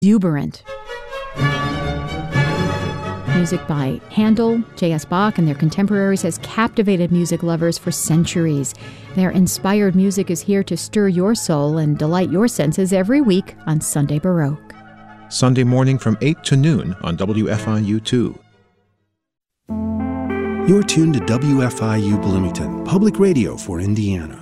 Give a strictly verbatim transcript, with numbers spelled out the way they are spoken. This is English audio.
exuberant. Music by Handel, J S. Bach, and their contemporaries has captivated music lovers for centuries. Their inspired music is here to stir your soul and delight your senses every week on Sunday Baroque. Sunday morning from eight to noon on W F I U two. You're tuned to W F I U Bloomington, public radio for Indiana.